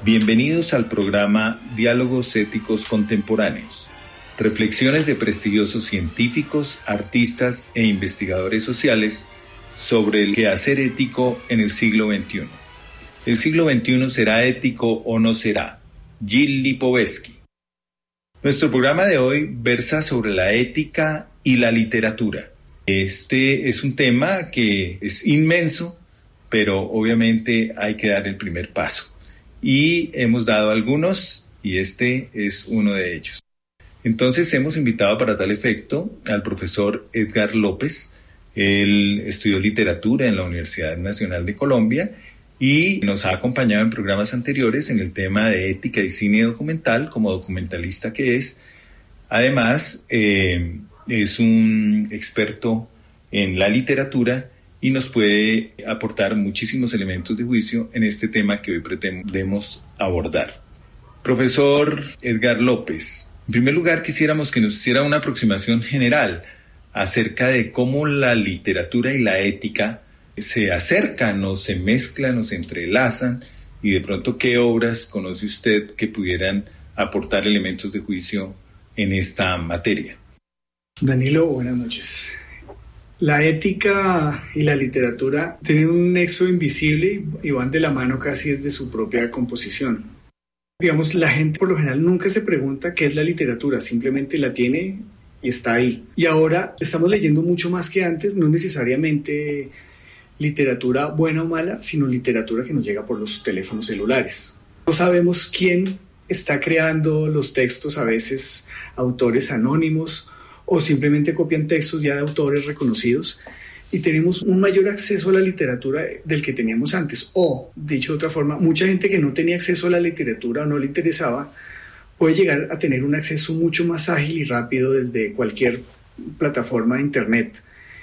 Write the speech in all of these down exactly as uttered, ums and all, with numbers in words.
Bienvenidos al programa Diálogos Éticos Contemporáneos, reflexiones de prestigiosos científicos, artistas e investigadores sociales sobre el quehacer ético en el siglo veintiuno. ¿El siglo veintiuno será ético o no será? Gil Lipovetsky. Nuestro programa de hoy versa sobre la ética y la literatura. Este es un tema que es inmenso, pero obviamente hay que dar el primer paso. Y hemos dado algunos, y este es uno de ellos. Entonces hemos invitado para tal efecto al profesor Edgar López. Él estudió literatura en la Universidad Nacional de Colombia y nos ha acompañado en programas anteriores en el tema de ética y cine documental, como documentalista que es. Además, eh, es un experto en la literatura y nos puede aportar muchísimos elementos de juicio en este tema que hoy pretendemos abordar. Profesor Edgar López, en primer lugar quisiéramos que nos hiciera una aproximación general acerca de cómo la literatura y la ética se acercan o se mezclan o se entrelazan, y de pronto qué obras conoce usted que pudieran aportar elementos de juicio en esta materia. Danilo, buenas noches. La ética y la literatura tienen un nexo invisible y van de la mano casi desde su propia composición. Digamos, la gente por lo general nunca se pregunta qué es la literatura, simplemente la tiene y está ahí. Y ahora estamos leyendo mucho más que antes, no necesariamente literatura buena o mala, sino literatura que nos llega por los teléfonos celulares. No sabemos quién está creando los textos, a veces autores anónimos, o simplemente copian textos ya de autores reconocidos, y tenemos un mayor acceso a la literatura del que teníamos antes. O, dicho de otra forma, mucha gente que no tenía acceso a la literatura o no le interesaba, puede llegar a tener un acceso mucho más ágil y rápido desde cualquier plataforma de internet.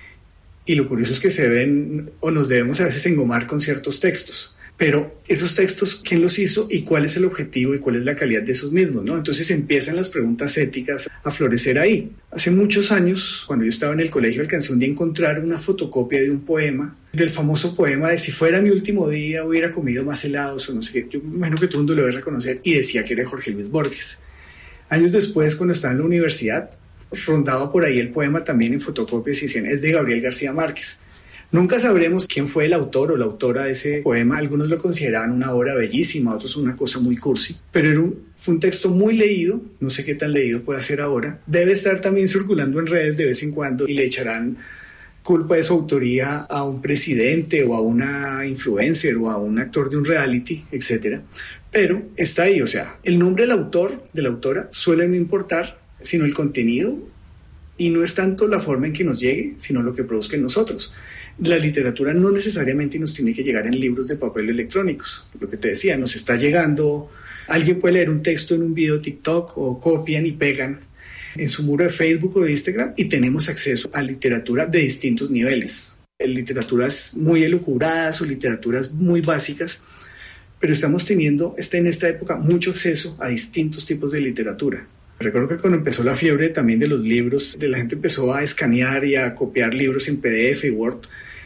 Y lo curioso es que se ven, o nos debemos a veces engomar con ciertos textos. Pero esos textos, ¿quién los hizo y cuál es el objetivo y cuál es la calidad de esos mismos, ¿no? Entonces empiezan las preguntas éticas a florecer ahí. Hace muchos años, cuando yo estaba en el colegio, alcancé un día a encontrar una fotocopia de un poema, del famoso poema de si fuera mi último día hubiera comido más helados o no sé qué. Yo me imagino que todo el mundo lo debe reconocer, y decía que era Jorge Luis Borges. Años después, cuando estaba en la universidad, rondaba por ahí el poema también en fotocopias y decían, es de Gabriel García Márquez. Nunca sabremos quién fue el autor o la autora de ese poema. Algunos lo consideraban una obra bellísima, otros una cosa muy cursi, pero era un, fue un texto muy leído, no sé qué tan leído puede ser ahora. Debe estar también circulando en redes de vez en cuando y le echarán culpa de su autoría a un presidente o a una influencer o a un actor de un reality, etcétera. Pero está ahí, o sea, el nombre del autor, de la autora, suele no importar, sino el contenido, y no es tanto la forma en que nos llegue, sino lo que produzca en nosotros. La literatura no necesariamente nos tiene que llegar en libros de papel electrónicos. Lo que te decía, nos está llegando, alguien puede leer un texto en un video TikTok o copian y pegan en su muro de Facebook o de Instagram, y tenemos acceso a literatura de distintos niveles. Literaturas muy elucubradas o literaturas muy básicas, pero estamos teniendo está en esta época mucho acceso a distintos tipos de literatura. Recuerdo que cuando empezó la fiebre también de los libros, de la gente empezó a escanear y a copiar libros en P D F y Word.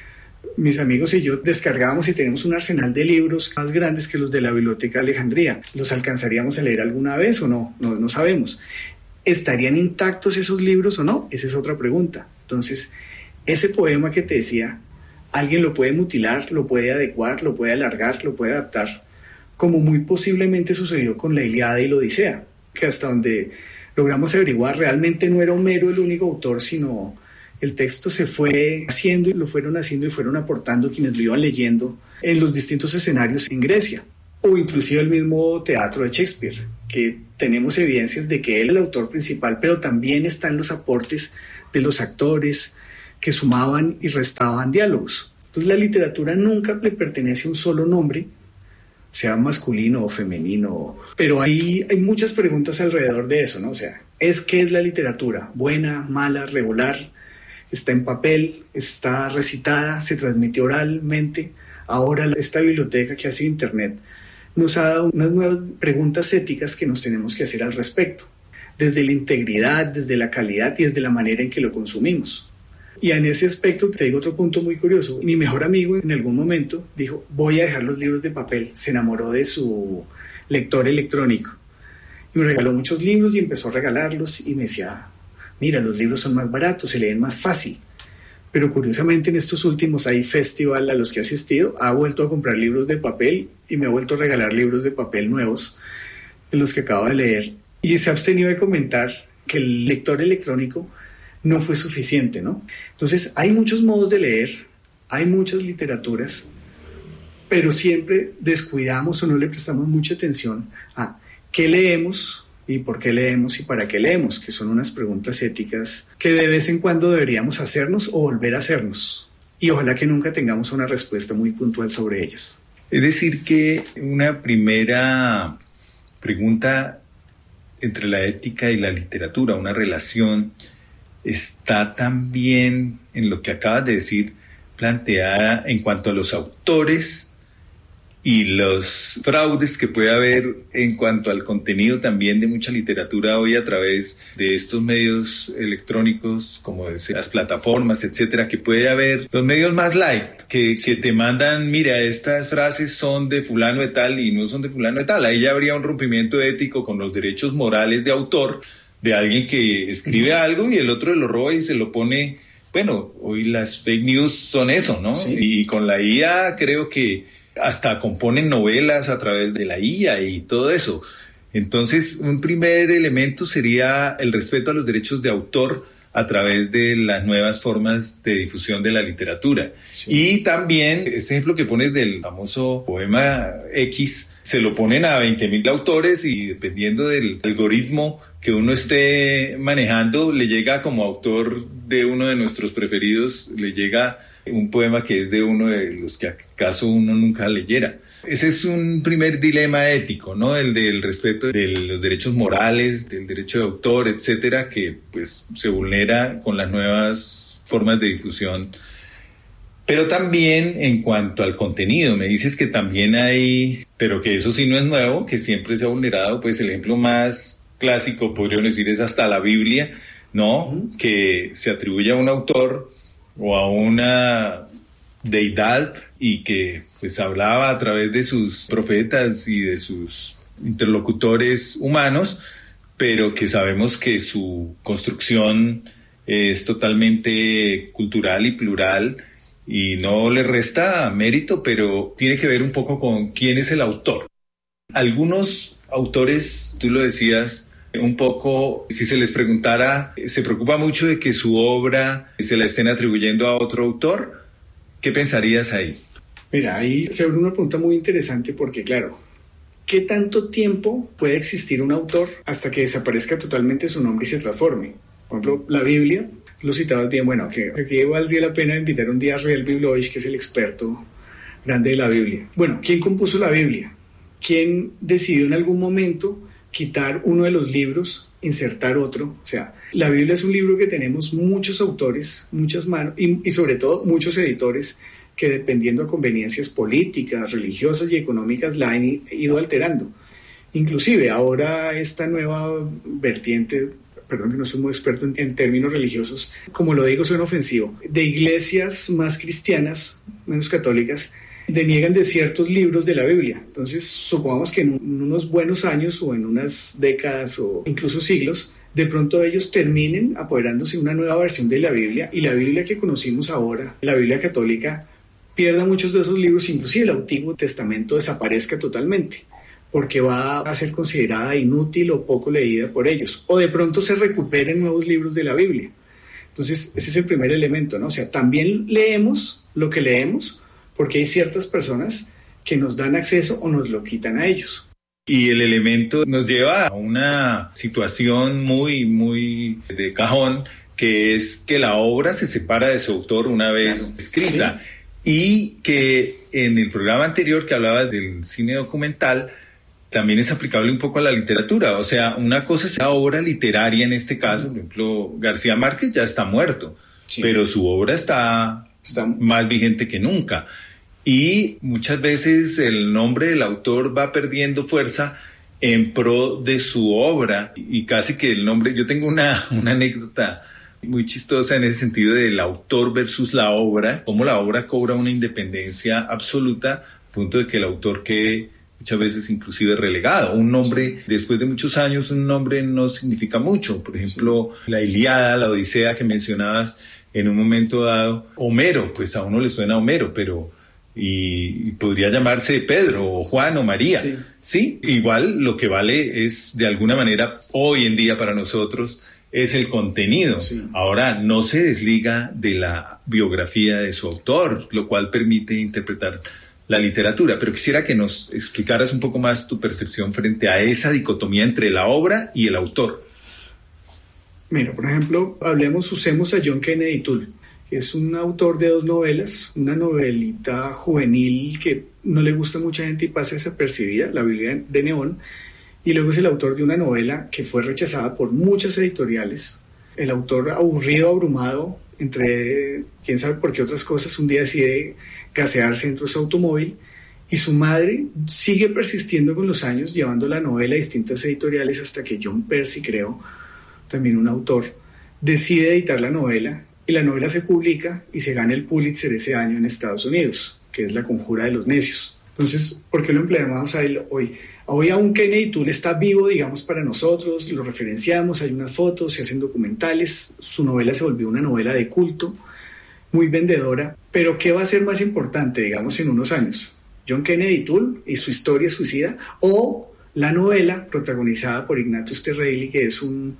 Mis amigos y yo descargábamos y tenemos un arsenal de libros más grandes que los de la Biblioteca de Alejandría. ¿Los alcanzaríamos a leer alguna vez o no? No, no sabemos. ¿Estarían intactos esos libros o no? Esa es otra pregunta. Entonces, ese poema que te decía, alguien lo puede mutilar, lo puede adecuar, lo puede alargar, lo puede adaptar, como muy posiblemente sucedió con la Ilíada y la Odisea, que hasta donde logramos averiguar realmente no era Homero el único autor, sino el texto se fue haciendo y lo fueron haciendo y fueron aportando quienes lo iban leyendo en los distintos escenarios en Grecia, o inclusive el mismo teatro de Shakespeare, que tenemos evidencias de que él es el autor principal, pero también están los aportes de los actores que sumaban y restaban diálogos. Entonces la literatura nunca le pertenece a un solo nombre, sea masculino o femenino, pero ahí hay muchas preguntas alrededor de eso, ¿no? O sea, ¿es qué es la literatura? ¿Buena, mala, regular? ¿Está en papel? ¿Está recitada? ¿Se transmite oralmente? Ahora esta biblioteca que hace Internet nos ha dado unas nuevas preguntas éticas que nos tenemos que hacer al respecto, desde la integridad, desde la calidad y desde la manera en que lo consumimos. Y en ese aspecto te digo otro punto muy curioso. Mi mejor amigo en algún momento dijo, voy a dejar los libros de papel. Se enamoró de su lector electrónico. Y me regaló muchos libros y empezó a regalarlos y me decía, mira, los libros son más baratos, se leen más fácil. Pero curiosamente en estos últimos hay festival a los que he asistido, ha vuelto a comprar libros de papel y me ha vuelto a regalar libros de papel nuevos en los que acabo de leer. Y se ha abstenido de comentar que el lector electrónico no fue suficiente, ¿no? Entonces hay muchos modos de leer, hay muchas literaturas, pero siempre descuidamos o no le prestamos mucha atención a qué leemos y por qué leemos y para qué leemos, que son unas preguntas éticas que de vez en cuando deberíamos hacernos o volver a hacernos. Y ojalá que nunca tengamos una respuesta muy puntual sobre ellas. Es decir, que una primera pregunta entre la ética y la literatura, una relación, está también en lo que acabas de decir, planteada en cuanto a los autores y los fraudes que puede haber en cuanto al contenido también de mucha literatura hoy a través de estos medios electrónicos como las plataformas, etcétera, que puede haber los medios más light, que, que te mandan, mira, estas frases son de fulano de tal y no son de fulano de tal. Ahí ya habría un rompimiento ético con los derechos morales de autor de alguien que escribe algo y el otro lo roba y se lo pone. Bueno, hoy las fake news son eso, ¿no? Sí. Y con la I A creo que hasta componen novelas a través de la I A y todo eso. Entonces, un primer elemento sería el respeto a los derechos de autor a través de las nuevas formas de difusión de la literatura. Sí. Y también, ese ejemplo que pones del famoso poema X, se lo ponen a veinte mil autores y dependiendo del algoritmo que uno esté manejando, le llega como autor de uno de nuestros preferidos, le llega un poema que es de uno de los que acaso uno nunca leyera. Ese es un primer dilema ético, ¿no? El del respeto de los derechos morales, del derecho de autor, etcétera, que pues se vulnera con las nuevas formas de difusión. Pero también en cuanto al contenido, me dices que también hay, pero que eso sí no es nuevo, que siempre se ha vulnerado, pues el ejemplo más clásico, podríamos decir, es hasta la Biblia, ¿no? Uh-huh. Que se atribuye a un autor o a una deidad y que pues hablaba a través de sus profetas y de sus interlocutores humanos, pero que sabemos que su construcción es totalmente cultural y plural y no le resta mérito, pero tiene que ver un poco con quién es el autor. Algunos autores, tú lo decías, un poco, si se les preguntara, se preocupa mucho de que su obra se la estén atribuyendo a otro autor. ¿Qué pensarías ahí? Mira, ahí se abre una pregunta muy interesante porque, claro, ¿qué tanto tiempo puede existir un autor hasta que desaparezca totalmente su nombre y se transforme? Por ejemplo, la Biblia, lo citabas bien, bueno, que aquí valdría la pena invitar un día a Riel Biblovich, que es el experto grande de la Biblia. Bueno, ¿quién compuso la Biblia? ¿Quién decidió en algún momento quitar uno de los libros, insertar otro? O sea, la Biblia es un libro que tenemos muchos autores, muchas manos y, y sobre todo muchos editores que dependiendo de conveniencias políticas, religiosas y económicas la han ido alterando. Inclusive ahora esta nueva vertiente, perdón que no soy muy experto en, en términos religiosos, como lo digo suena ofensivo, de iglesias más cristianas, menos católicas, deniegan de ciertos libros de la Biblia. Entonces, supongamos que en unos buenos años o en unas décadas o incluso siglos, de pronto ellos terminen apoderándose de una nueva versión de la Biblia y la Biblia que conocimos ahora, la Biblia católica, pierda muchos de esos libros, inclusive el Antiguo Testamento desaparezca totalmente, porque va a ser considerada inútil o poco leída por ellos. O de pronto se recuperen nuevos libros de la Biblia. Entonces, ese es el primer elemento, ¿no? O sea, también leemos lo que leemos, porque hay ciertas personas que nos dan acceso o nos lo quitan a ellos. Y el elemento nos lleva a una situación muy, muy de cajón, que es que la obra se separa de su autor una vez claro. escrita. Sí. Y que en el programa anterior que hablaba del cine documental, también es aplicable un poco a la literatura. O sea, una cosa es la obra literaria en este caso, por ejemplo, García Márquez ya está muerto, sí. pero su obra está... está más vigente que nunca y muchas veces el nombre del autor va perdiendo fuerza en pro de su obra y casi que el nombre, yo tengo una, una anécdota muy chistosa en ese sentido del autor versus la obra, cómo la obra cobra una independencia absoluta, a punto de que el autor quede muchas veces inclusive relegado. Un nombre, después de muchos años, un nombre no significa mucho. Por ejemplo, la Ilíada, la Odisea que mencionabas en un momento dado, Homero, pues a uno le suena Homero, pero y, y podría llamarse Pedro o Juan o María. Sí. Sí, igual lo que vale es de alguna manera hoy en día para nosotros es el contenido. Sí. Ahora no se desliga de la biografía de su autor, lo cual permite interpretar la literatura, pero quisiera que nos explicaras un poco más tu percepción frente a esa dicotomía entre la obra y el autor. Mira, por ejemplo, hablemos, usemos a John Kennedy Toole, que es un autor de dos novelas, una novelita juvenil que no le gusta a mucha gente y pasa desapercibida, La Biblia de Neón, y luego es el autor de una novela que fue rechazada por muchas editoriales. El autor, aburrido, abrumado, entre quién sabe por qué otras cosas, un día decide gasearse dentro de su automóvil y su madre sigue persistiendo con los años, llevando la novela a distintas editoriales hasta que John Percy, creo, también un autor, decide editar la novela y la novela se publica y se gana el Pulitzer ese año en Estados Unidos, que es La Conjura de los Necios. Entonces, ¿por qué lo empleamos a él hoy? Hoy aún Kennedy Toole está vivo, digamos, para nosotros, lo referenciamos, hay unas fotos, se hacen documentales, su novela se volvió una novela de culto, muy vendedora, pero ¿qué va a ser más importante, digamos, en unos años? ¿John Kennedy Toole y su historia suicida? ¿O la novela protagonizada por Ignatius Terreilly, que es un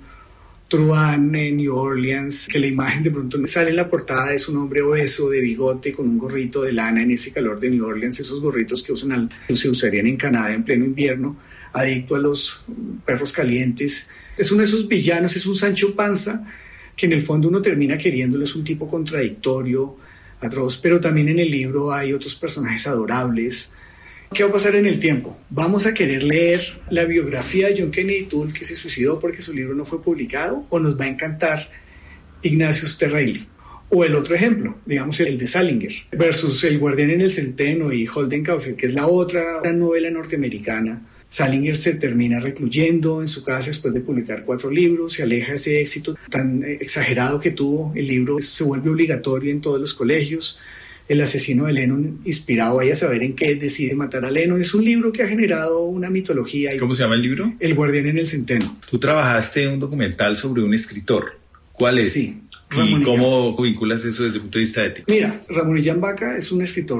truán en New Orleans, que la imagen de pronto sale en la portada, es un hombre obeso, de bigote, con un gorrito de lana en ese calor de New Orleans, esos gorritos que usan al, se usarían en Canadá en pleno invierno, adicto a los perros calientes? Es uno de esos villanos, es un Sancho Panza, que en el fondo uno termina queriéndolo, es un tipo contradictorio, atroz, pero también en el libro hay otros personajes adorables. ¿Qué va a pasar en el tiempo? ¿Vamos a querer leer la biografía de John Kennedy Toole, que se suicidó porque su libro no fue publicado, o nos va a encantar Ignatius Terreilly? O el otro ejemplo, digamos el de Salinger, versus El Guardián en el Centeno y Holden Caulfield, que es la otra gran novela norteamericana. Salinger se termina recluyendo en su casa después de publicar cuatro libros, se aleja de ese éxito tan exagerado que tuvo. El libro se vuelve obligatorio en todos los colegios. El asesino de Lennon, inspirado ahí a saber en qué decide matar a Lennon. Es un libro que ha generado una mitología. ¿Cómo se llama el libro? El Guardián en el Centeno. Tú trabajaste en un documental sobre un escritor. ¿Cuál es? Sí. ¿Y cómo vinculas eso desde el punto de vista ético? Mira, Ramón Illán Vaca es un escritor.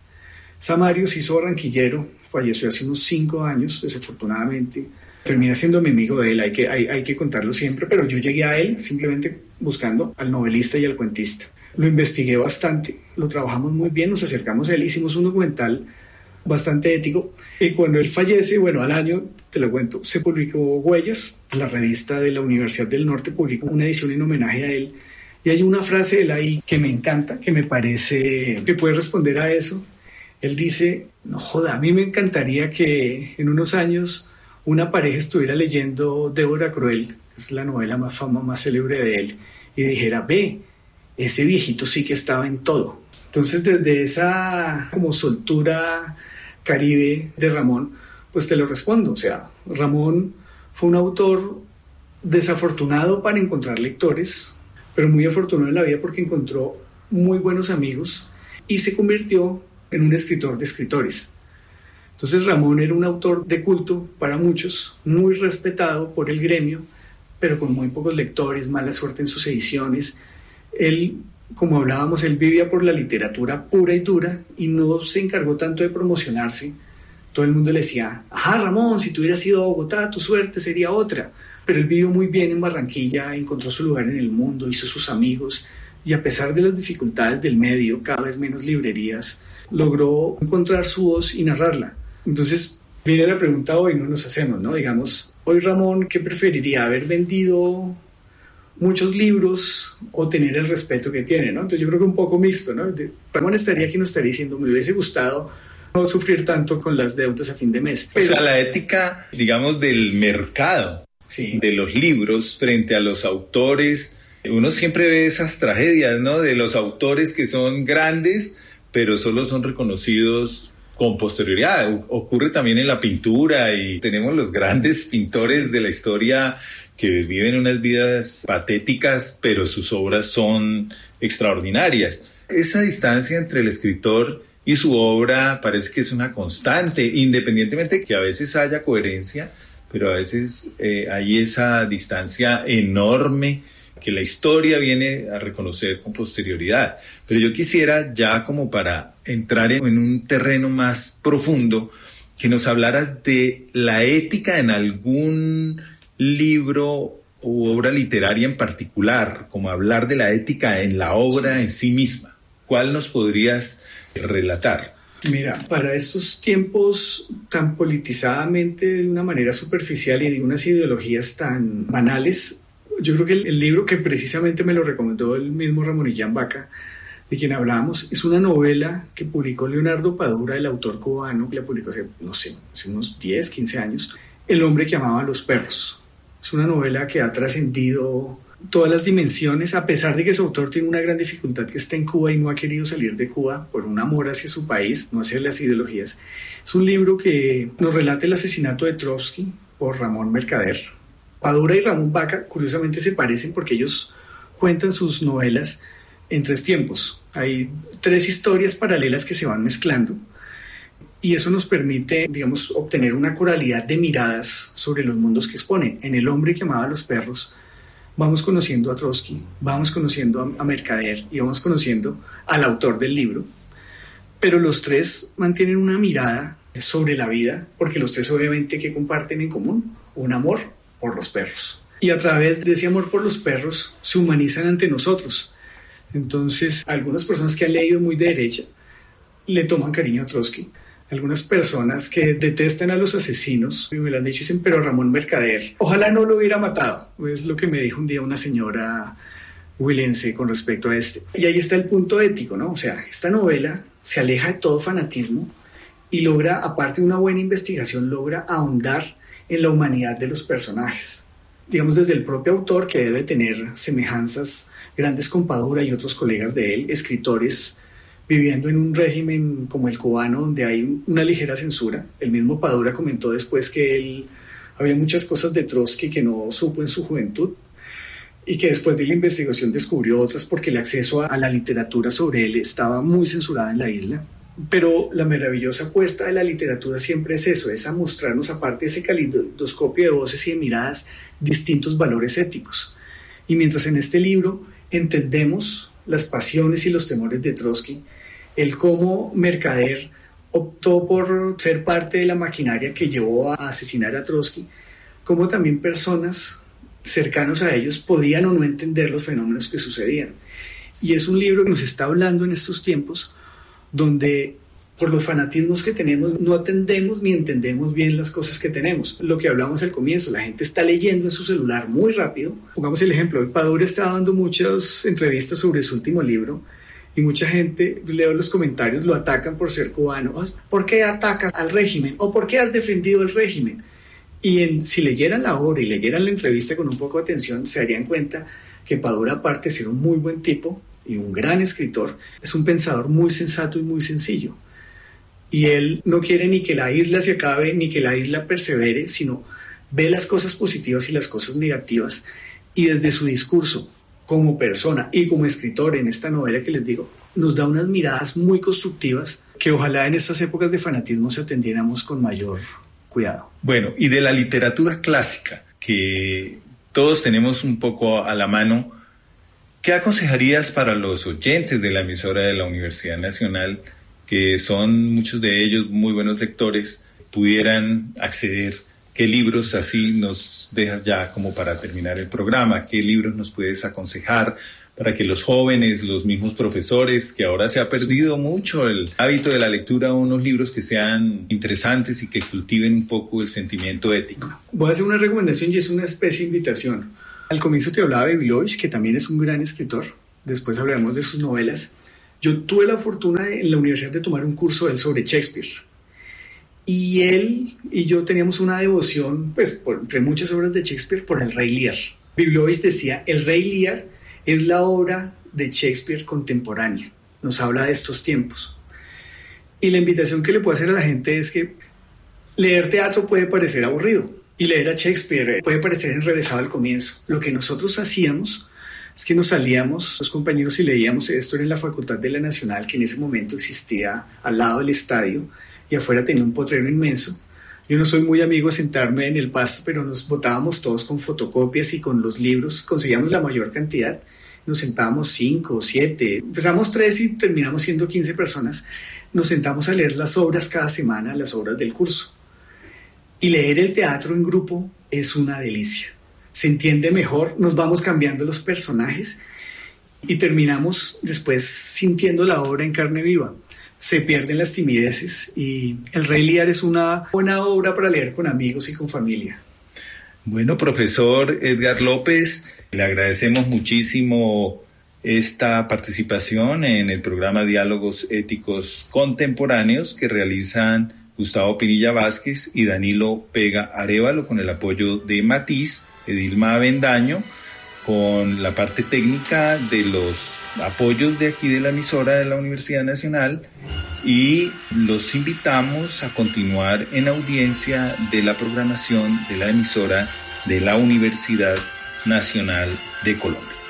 Samario se hizo barranquillero, falleció hace unos cinco años, desafortunadamente. Termina siendo mi amigo de él, hay que, hay, hay que contarlo siempre, pero yo llegué a él simplemente buscando al novelista y al cuentista. Lo investigué bastante, lo trabajamos muy bien, nos acercamos a él, hicimos un documental bastante ético. Y cuando él fallece, bueno, al año, te lo cuento, se publicó Huellas, la revista de la Universidad del Norte publicó una edición en homenaje a él. Y hay una frase de él ahí que me encanta, que me parece que puede responder a eso. Él dice, no joda, a mí me encantaría que en unos años una pareja estuviera leyendo Débora Cruel, que es la novela más famosa, más célebre de él, y dijera, ve, ese viejito sí que estaba en todo. Entonces, desde esa como soltura caribe de Ramón, pues te lo respondo. O sea, Ramón fue un autor desafortunado para encontrar lectores, pero muy afortunado en la vida porque encontró muy buenos amigos y se convirtió en un escritor de escritores. Entonces Ramón era un autor de culto para muchos, muy respetado por el gremio, pero con muy pocos lectores, mala suerte en sus ediciones. Él, como hablábamos, él vivía por la literatura pura y dura y no se encargó tanto de promocionarse. Todo el mundo le decía, ajá Ramón, si tú hubieras ido a Bogotá, tu suerte sería otra. Pero él vivió muy bien en Barranquilla, encontró su lugar en el mundo, hizo sus amigos y a pesar de las dificultades del medio, cada vez menos librerías, logró encontrar su voz y narrarla. Entonces, viene la pregunta hoy, no nos hacemos, ¿no? Digamos, hoy Ramón, ¿qué preferiría? ¿Haber vendido muchos libros o tener el respeto que tiene, ¿no? Entonces yo creo que un poco mixto, ¿no? De, Ramón estaría aquí, nos estaría diciendo, me hubiese gustado no sufrir tanto con las deudas a fin de mes. Pero, o sea, la ética, digamos, del mercado, sí, de los libros frente a los autores. Uno siempre ve esas tragedias, ¿no? De los autores que son grandes, pero solo son reconocidos con posterioridad. Ocurre también en la pintura y tenemos los grandes pintores de la historia que viven unas vidas patéticas, pero sus obras son extraordinarias. Esa distancia entre el escritor y su obra parece que es una constante, independientemente de que a veces haya coherencia, pero a veces eh, hay esa distancia enorme que la historia viene a reconocer con posterioridad. Pero yo quisiera, ya como para entrar en, en un terreno más profundo, que nos hablaras de la ética en algún libro u obra literaria en particular, como hablar de la ética en la obra en sí misma. ¿Cuál nos podrías relatar? Mira, para estos tiempos tan politizadamente, de una manera superficial y de unas ideologías tan banales, yo creo que el, el libro que precisamente me lo recomendó el mismo Ramón Illán Vaca, de quien hablábamos, es una novela que publicó Leonardo Padura, el autor cubano, que la publicó hace, no sé, hace unos diez, quince años, El hombre que amaba a los perros. Es una novela que ha trascendido todas las dimensiones, a pesar de que su autor tiene una gran dificultad, que está en Cuba y no ha querido salir de Cuba por un amor hacia su país, no hacia las ideologías. Es un libro que nos relata el asesinato de Trotsky por Ramón Mercader. Padura y Ramón Vaca, curiosamente, se parecen porque ellos cuentan sus novelas en tres tiempos. Hay tres historias paralelas que se van mezclando y eso nos permite, digamos, obtener una coralidad de miradas sobre los mundos que exponen. En El hombre que amaba a los perros vamos conociendo a Trotsky, vamos conociendo a, a Mercader y vamos conociendo al autor del libro, pero los tres mantienen una mirada sobre la vida, porque los tres obviamente que comparten en común un amor por los perros. Y a través de ese amor por los perros se humanizan ante nosotros. Entonces, algunas personas que han leído muy de derecha le toman cariño a Trotsky. Algunas personas que detestan a los asesinos, y me lo han dicho, dicen, pero Ramón Mercader, ojalá no lo hubiera matado. Es lo que me dijo un día una señora huilense con respecto a este. Y ahí está el punto ético, ¿no? O sea, esta novela se aleja de todo fanatismo y logra, aparte de una buena investigación, logra ahondar en la humanidad de los personajes. Digamos, desde el propio autor, que debe tener semejanzas grandes con Padura y otros colegas de él, escritores viviendo en un régimen como el cubano, donde hay una ligera censura. El mismo Padura comentó después que él había muchas cosas de Trotsky que no supo en su juventud y que después de la investigación descubrió otras porque el acceso a la literatura sobre él estaba muy censurada en la isla. Pero la maravillosa apuesta de la literatura siempre es eso, es a mostrarnos, aparte de ese calidoscopio de voces y de miradas, distintos valores éticos. Y mientras en este libro entendemos las pasiones y los temores de Trotsky, el cómo Mercader optó por ser parte de la maquinaria que llevó a asesinar a Trotsky, cómo también personas cercanos a ellos podían o no entender los fenómenos que sucedían. Y es un libro que nos está hablando en estos tiempos donde por los fanatismos que tenemos no atendemos ni entendemos bien las cosas que tenemos. Lo que hablamos al comienzo, la gente está leyendo en su celular muy rápido. Pongamos el ejemplo, hoy Padura está dando muchas entrevistas sobre su último libro y mucha gente, leo los comentarios, lo atacan por ser cubano. ¿Por qué atacas al régimen? ¿O por qué has defendido el régimen? Y en, si leyeran la obra y leyeran la entrevista con un poco de atención, se darían cuenta que Padura, aparte de ser un muy buen tipo y un gran escritor, es un pensador muy sensato y muy sencillo. Y él no quiere ni que la isla se acabe, ni que la isla persevere, sino ve las cosas positivas y las cosas negativas. Y desde su discurso, como persona y como escritor en esta novela que les digo, nos da unas miradas muy constructivas que ojalá en estas épocas de fanatismo se atendiéramos con mayor cuidado. Bueno, y de la literatura clásica, que todos tenemos un poco a la mano, ¿qué aconsejarías para los oyentes de la emisora de la Universidad Nacional, que son muchos de ellos muy buenos lectores, pudieran acceder? ¿Qué libros, así nos dejas ya como para terminar el programa, qué libros nos puedes aconsejar para que los jóvenes, los mismos profesores, que ahora se ha perdido mucho el hábito de la lectura, unos libros que sean interesantes y que cultiven un poco el sentimiento ético? Voy a hacer una recomendación y es una especie de invitación. Al comienzo te hablaba de Bilovich, que también es un gran escritor, después hablaremos de sus novelas. Yo tuve la fortuna de, en la universidad de tomar un curso de él sobre Shakespeare. Y él y yo teníamos una devoción, pues, por, entre muchas obras de Shakespeare, por el Rey Lear. Bilovich decía, el Rey Lear es la obra de Shakespeare contemporánea. Nos habla de estos tiempos. Y la invitación que le puedo hacer a la gente es que leer teatro puede parecer aburrido, Y leer a Shakespeare puede parecer enrevesado al comienzo. Lo que nosotros hacíamos es que nos salíamos, los compañeros, y leíamos. Esto era en la Facultad de la Nacional, que en ese momento existía al lado del estadio, y afuera tenía un potrero inmenso. Yo no soy muy amigo de sentarme en el pasto, pero nos botábamos todos con fotocopias y con los libros, conseguíamos la mayor cantidad. Nos sentábamos cinco o siete, empezamos tres y terminamos siendo quince personas. Nos sentamos a leer las obras cada semana, las obras del curso. Y leer el teatro en grupo es una delicia. Se entiende mejor, nos vamos cambiando los personajes y terminamos después sintiendo la obra en carne viva. Se pierden las timideces y El Rey Lear es una buena obra para leer con amigos y con familia. Bueno, profesor Edgar López, le agradecemos muchísimo esta participación en el programa Diálogos Éticos Contemporáneos que realizan Gustavo Pinilla Vázquez y Danilo Vega Arévalo con el apoyo de Matiz, Edilma Avendaño, con la parte técnica de los apoyos de aquí de la emisora de la Universidad Nacional, y los invitamos a continuar en audiencia de la programación de la emisora de la Universidad Nacional de Colombia.